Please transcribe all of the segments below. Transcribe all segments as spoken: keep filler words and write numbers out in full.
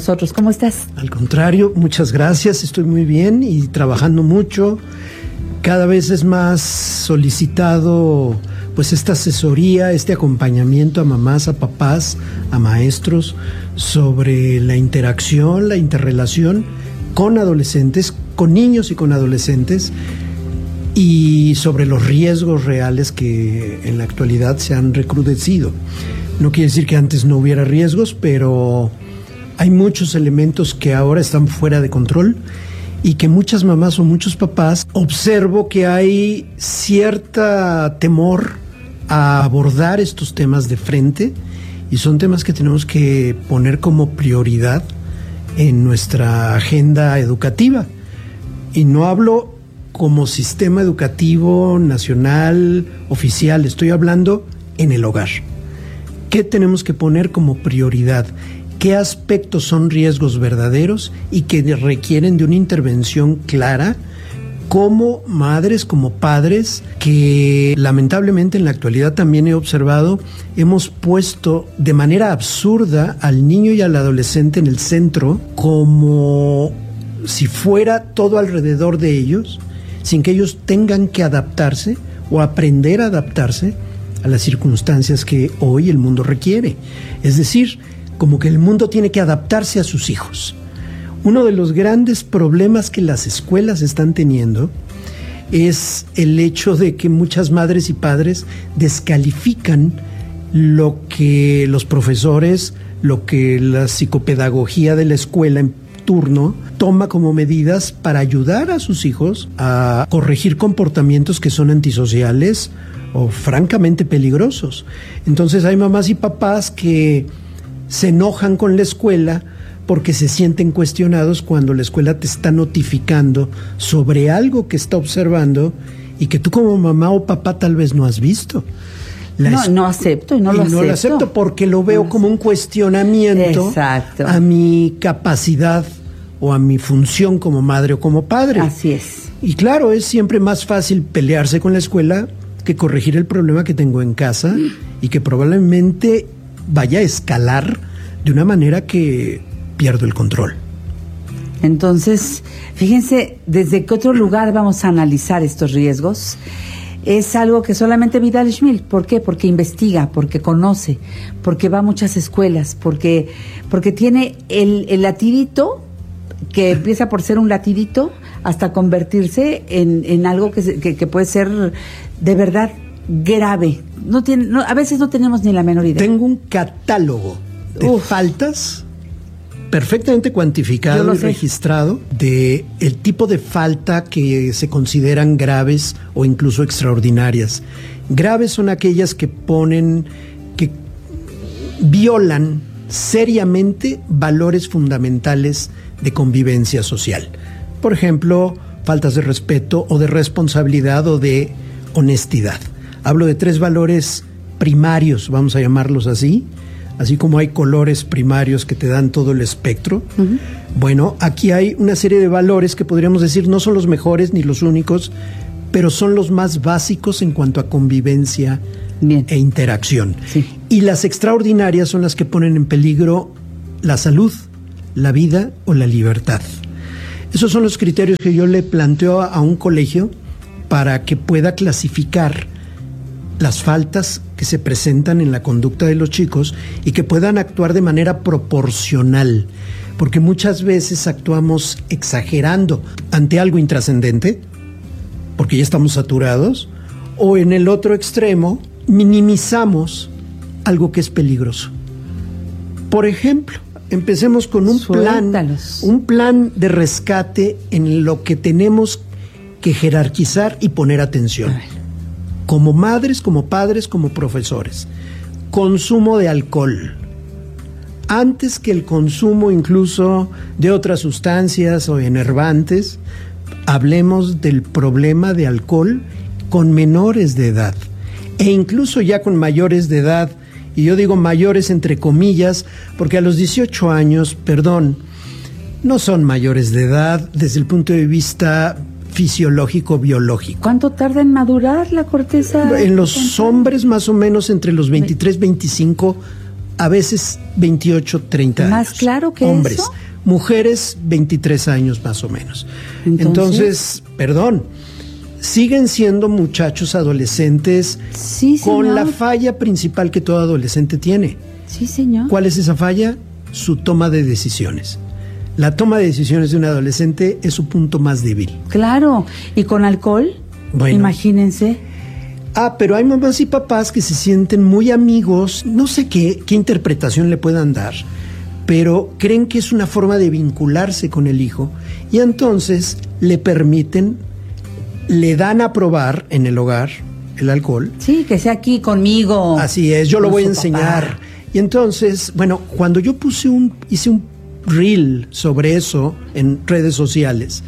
nosotros. ¿Cómo estás? Al contrario, muchas gracias. Estoy muy bien y trabajando mucho. Cada vez es más solicitado pues esta asesoría, este acompañamiento a mamás, a papás, a maestros sobre la interacción, la interrelación con adolescentes, con niños y con adolescentes, y sobre los riesgos reales que en la actualidad se han recrudecido. No quiere decir que antes no hubiera riesgos, pero hay muchos elementos que ahora están fuera de control y que muchas mamás o muchos papás observo que hay cierta temor a abordar estos temas de frente, y son temas que tenemos que poner como prioridad en nuestra agenda educativa. Y no hablo como sistema educativo nacional oficial, estoy hablando en el hogar. ¿Qué tenemos que poner como prioridad? ¿Qué aspectos son riesgos verdaderos y que requieren de una intervención clara como madres, como padres, que lamentablemente en la actualidad también he observado, hemos puesto de manera absurda al niño y al adolescente en el centro como si fuera todo alrededor de ellos, sin que ellos tengan que adaptarse o aprender a adaptarse a las circunstancias que hoy el mundo requiere. Es decir, como que el mundo tiene que adaptarse a sus hijos. Uno de los grandes problemas que las escuelas están teniendo es el hecho de que muchas madres y padres descalifican lo que los profesores, lo que la psicopedagogía de la escuela en turno toma como medidas para ayudar a sus hijos a corregir comportamientos que son antisociales o francamente peligrosos. Entonces hay mamás y papás que se enojan con la escuela porque se sienten cuestionados cuando la escuela te está notificando sobre algo que está observando y que tú como mamá o papá tal vez no has visto. La no, no acepto y no y lo no acepto. lo acepto porque lo veo no como un cuestionamiento Exacto. a mi capacidad o a mi función como madre o como padre. Así es. Y claro, es siempre más fácil pelearse con la escuela que corregir el problema que tengo en casa mm. y que probablemente vaya a escalar de una manera que pierdo el control. Entonces, fíjense, ¿desde qué otro lugar vamos a analizar estos riesgos? Es algo que solamente Vidal Schmil. ¿Por qué? Porque investiga, porque conoce, porque va a muchas escuelas, porque, porque tiene el, el latidito que empieza por ser un latidito hasta convertirse en, en algo que, que, que puede ser de verdad grave. No tiene, no, a veces no tenemos ni la menor idea. Tengo un catálogo de Uf. faltas perfectamente cuantificado y sé. registrado de el tipo de falta que se consideran graves o incluso extraordinarias. Graves son aquellas que ponen, que violan seriamente valores fundamentales de convivencia social. Por ejemplo, faltas de respeto o de responsabilidad o de honestidad. Hablo de tres valores primarios, vamos a llamarlos así, así como hay colores primarios que te dan todo el espectro. Uh-huh. Bueno, aquí hay una serie de valores que podríamos decir no son los mejores ni los únicos, pero son los más básicos en cuanto a convivencia Bien. e interacción. Sí. Y las extraordinarias son las que ponen en peligro la salud, la vida o la libertad. Esos son los criterios que yo le planteo a un colegio para que pueda clasificar las faltas que se presentan en la conducta de los chicos y que puedan actuar de manera proporcional, porque muchas veces actuamos exagerando ante algo intrascendente, porque ya estamos saturados, o en el otro extremo minimizamos algo que es peligroso. Por ejemplo, empecemos con un plan, un plan de rescate en lo que tenemos que jerarquizar y poner atención. Como madres, como padres, como profesores. Consumo de alcohol. Antes que el consumo incluso de otras sustancias o enervantes, hablemos del problema de alcohol con menores de edad. E incluso ya con mayores de edad, y yo digo mayores entre comillas, porque a los dieciocho años, perdón, no son mayores de edad desde el punto de vista fisiológico, biológico. ¿Cuánto tarda en madurar la corteza? En los hombres más o menos entre los veintitrés, veinticinco a veces veintiocho, treinta ¿Más años. claro que hombres. eso? Mujeres, veintitrés años más o menos. Entonces, Entonces perdón, siguen siendo muchachos adolescentes sí, con señor. la falla principal que todo adolescente tiene. Sí, señor. ¿Cuál es esa falla? Su toma de decisiones. La toma de decisiones de un adolescente es su punto más débil. Claro. ¿Y con alcohol? Bueno. Imagínense. Ah, pero hay mamás y papás que se sienten muy amigos, no sé qué, qué interpretación le puedan dar, pero creen que es una forma de vincularse con el hijo y entonces le permiten, le dan a probar en el hogar el alcohol. Sí, que sea aquí conmigo. Así es, yo lo con voy a su enseñar. papá. Y entonces, bueno, cuando yo puse un, hice un reel sobre eso en redes sociales,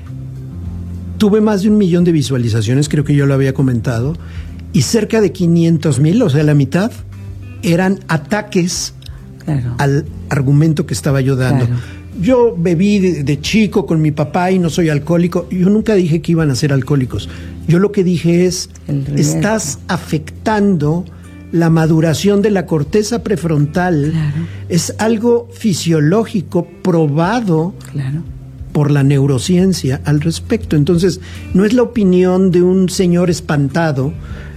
tuve más de un millón de visualizaciones, creo que yo lo había comentado, y cerca de quinientos mil, o sea, la mitad, eran ataques Claro. al argumento que estaba yo dando. Claro. Yo bebí de, de chico con mi papá y no soy alcohólico. Yo nunca dije que iban a ser alcohólicos. Yo lo que dije es, El riesgo. estás afectando la maduración de la corteza prefrontal. Claro. Es algo fisiológico probado Claro. por la neurociencia al respecto. Entonces, no es la opinión de un señor espantado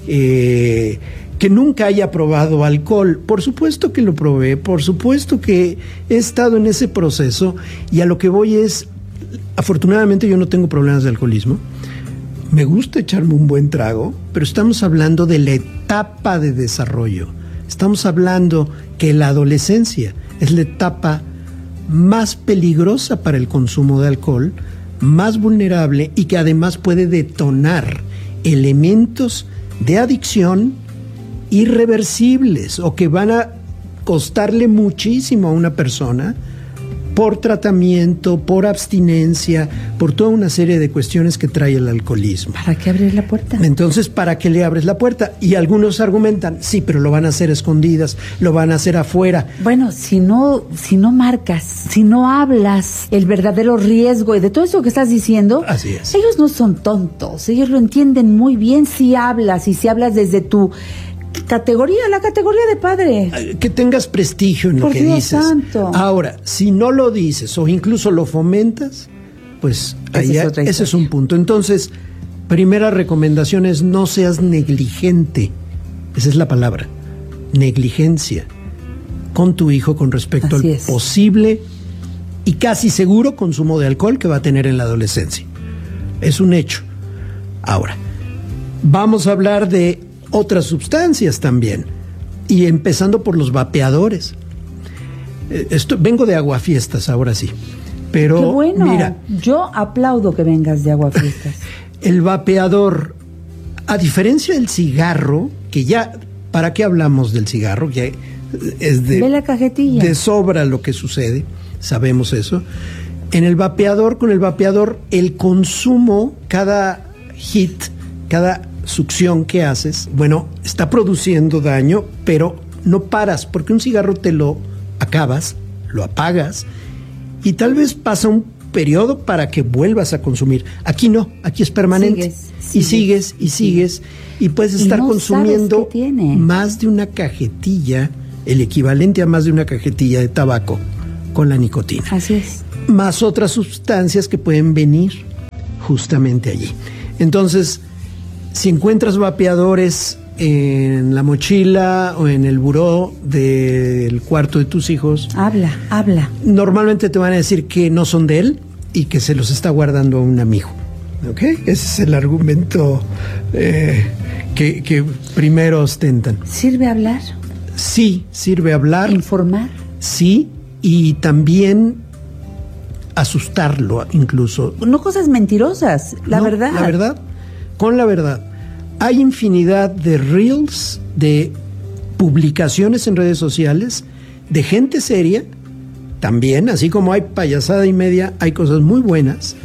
eh, que nunca haya probado alcohol. Por supuesto que lo probé, por supuesto que he estado en ese proceso y a lo que voy es, afortunadamente yo no tengo problemas de alcoholismo. Me gusta echarme un buen trago, pero estamos hablando de la etapa de desarrollo. Estamos hablando que la adolescencia es la etapa más peligrosa para el consumo de alcohol, más vulnerable y que además puede detonar elementos de adicción irreversibles o que van a costarle muchísimo a una persona por tratamiento, por abstinencia, por toda una serie de cuestiones que trae el alcoholismo. ¿Para qué abrir la puerta? Entonces, ¿para qué le abres la puerta? Y algunos argumentan, sí, pero lo van a hacer escondidas, lo van a hacer afuera. Bueno, si no, si no marcas, si no hablas el verdadero riesgo y de todo eso que estás diciendo, Así es. ellos no son tontos, ellos lo entienden muy bien si hablas y si hablas desde tu categoría, la categoría de padre. Que tengas prestigio en lo Por que Dios dices. santo. Ahora, si no lo dices o incluso lo fomentas, pues Esa ahí es otra ese es historia. un punto. Entonces, primera recomendación es no seas negligente. Esa es la palabra. Negligencia con tu hijo con respecto Así al es. posible y casi seguro consumo de alcohol que va a tener en la adolescencia. Es un hecho. Ahora, vamos a hablar de otras sustancias también, y empezando por los vapeadores. Eh, Esto, vengo de aguafiestas ahora sí, pero Qué bueno. mira, Yo aplaudo que vengas de Aguafiestas. el vapeador, a diferencia del cigarro, que ya, ¿para qué hablamos del cigarro? Ya es de, Ve la cajetilla. de sobra lo que sucede, sabemos eso. En el vapeador, con el vapeador, el consumo, cada hit, cada succión que haces, bueno, está produciendo daño, pero no paras, porque un cigarro te lo acabas, lo apagas, y tal vez pasa un periodo para que vuelvas a consumir. Aquí no, aquí es permanente. Sigues, y sigues, sigues, y sigues, y puedes Y estar no consumiendo sabes qué tiene. más de una cajetilla, el equivalente a más de una cajetilla de tabaco con la nicotina. Así es. Más otras sustancias que pueden venir justamente allí. Entonces, si encuentras vapeadores en la mochila o en el buró del cuarto de tus hijos, Habla, habla. normalmente te van a decir que no son de él y que se los está guardando a un amigo. ¿Ok? Ese es el argumento eh, que, que primero ostentan. ¿Sirve hablar? Sí, sirve hablar, ¿Informar? sí, y también asustarlo incluso. No cosas mentirosas, la No, verdad. La verdad, con la verdad. Hay infinidad de reels, de publicaciones en redes sociales, de gente seria, también, así como hay payasada y media, hay cosas muy buenas,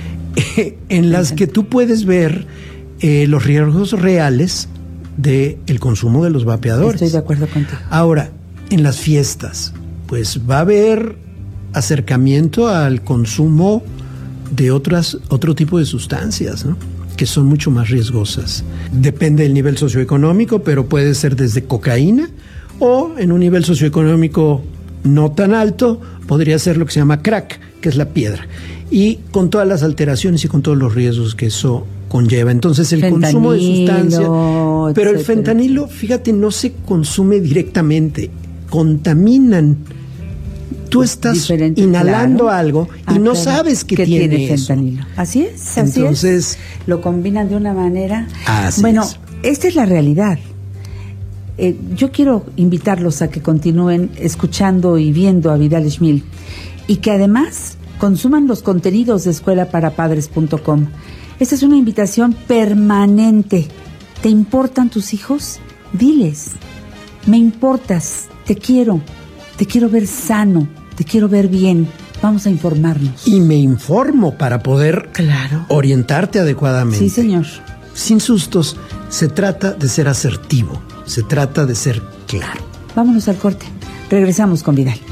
en las que tú puedes ver eh, los riesgos reales del consumo de los vapeadores. Estoy de acuerdo contigo. Ahora, en las fiestas, pues va a haber acercamiento al consumo de otras, otro tipo de sustancias, ¿no?, que son mucho más riesgosas. Depende del nivel socioeconómico, pero puede ser desde cocaína o en un nivel socioeconómico no tan alto, podría ser lo que se llama crack, que es la piedra, y con todas las alteraciones y con todos los riesgos que eso conlleva. Entonces el Fentanilo, consumo de sustancias, pero el etcétera. fentanilo, fíjate, no se consume directamente, contaminan. Tú estás Diferente, inhalando claro. algo y Ah, no claro, sabes que que tiene, tiene eso. fentanilo. Así es, así Entonces, es. Lo combinan de una manera. Así bueno, es. esta es la realidad. Eh, yo quiero invitarlos a que continúen escuchando y viendo a Vidal Schmil y que además consuman los contenidos de escuela para padres punto com. Esta es una invitación permanente. ¿Te importan tus hijos? Diles, me importas, te quiero, te quiero ver sano, te quiero ver bien. Vamos a informarnos. Y me informo para poder Claro. orientarte adecuadamente. Sí, señor. Sin sustos, se trata de ser asertivo, se trata de ser claro. Vámonos al corte. Regresamos con Vidal.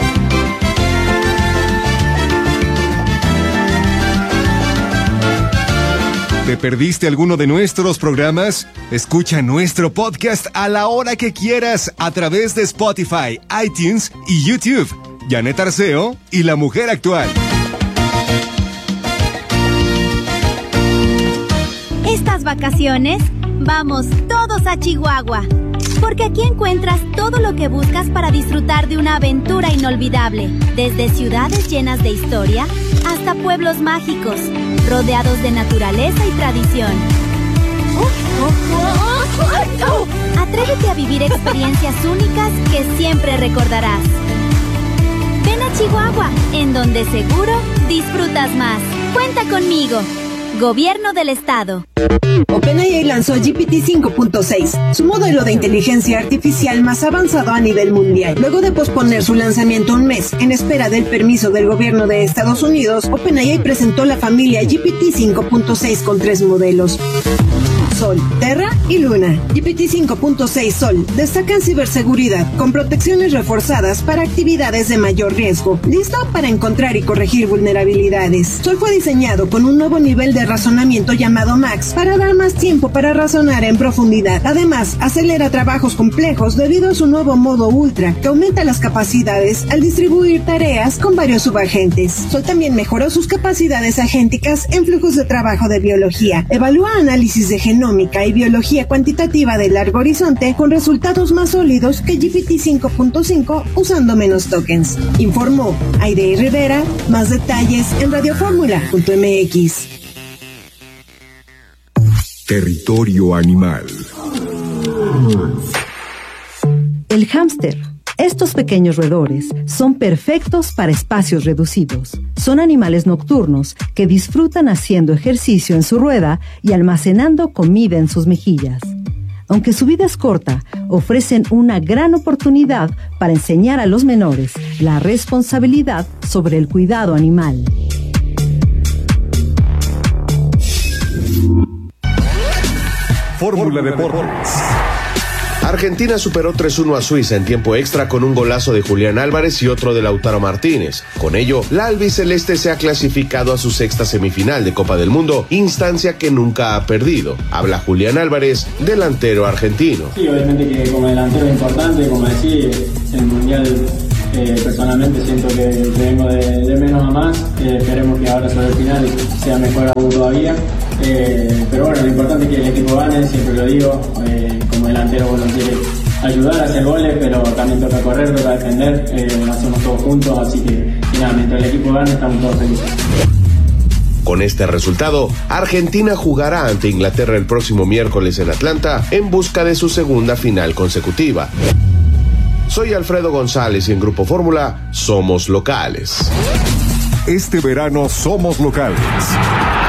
¿Te perdiste alguno de nuestros programas? Escucha nuestro podcast a la hora que quieras a través de Spotify, iTunes y YouTube. Janet Arceo y La Mujer Actual. Estas vacaciones, vamos todos a Chihuahua, porque aquí encuentras todo lo que buscas para disfrutar de una aventura inolvidable, desde ciudades llenas de historia hasta pueblos mágicos, rodeados de naturaleza y tradición. Atrévete a vivir experiencias únicas que siempre recordarás. Ven a Chihuahua, en donde seguro disfrutas más. Cuenta conmigo. Gobierno del Estado. OpenAI lanzó G P T cinco punto seis, su modelo de inteligencia artificial más avanzado a nivel mundial. Luego de posponer su lanzamiento un mes en espera del permiso del gobierno de Estados Unidos, OpenAI presentó la familia G P T cinco punto seis con tres modelos: Sol, Terra y Luna. G P T cinco punto seis Sol destaca en ciberseguridad, con protecciones reforzadas para actividades de mayor riesgo, listo para encontrar y corregir vulnerabilidades. Sol fue diseñado con un nuevo nivel de razonamiento llamado Max para dar más tiempo para razonar en profundidad. Además, acelera trabajos complejos debido a su nuevo modo Ultra, que aumenta las capacidades al distribuir tareas con varios subagentes. Sol también mejoró sus capacidades agénticas en flujos de trabajo de biología. Evalúa análisis de genómica y biología cuantitativa de largo horizonte con resultados más sólidos que G P T cinco punto cinco usando menos tokens. Informó Aide Rivera. Más detalles en radioformula punto m x. Territorio animal. El hámster. Estos pequeños roedores son perfectos para espacios reducidos. Son animales nocturnos que disfrutan haciendo ejercicio en su rueda y almacenando comida en sus mejillas. Aunque su vida es corta, ofrecen una gran oportunidad para enseñar a los menores la responsabilidad sobre el cuidado animal. Fórmula Deportes. Argentina superó tres uno a Suiza en tiempo extra con un golazo de Julián Álvarez y otro de Lautaro Martínez. Con ello, la albiceleste se ha clasificado a su sexta semifinal de Copa del Mundo, instancia que nunca ha perdido. Habla Julián Álvarez, delantero argentino. Sí, obviamente que como delantero es importante, como decía, el Mundial eh, personalmente siento que, que vengo de, de menos a más. Eh, esperemos que ahora sobre el final sea mejor aún todavía. Eh, pero bueno, lo importante es que el equipo gane, siempre lo digo. Eh, como delantero bueno quiere ayudar a hacer goles, pero también toca correr, toca defender, eh, lo hacemos todos juntos, así que y nada, mientras el equipo gane estamos todos felices. Con este resultado, Argentina jugará ante Inglaterra el próximo miércoles en Atlanta en busca de su segunda final consecutiva. Soy Alfredo González y en Grupo Fórmula somos locales. Este verano somos locales.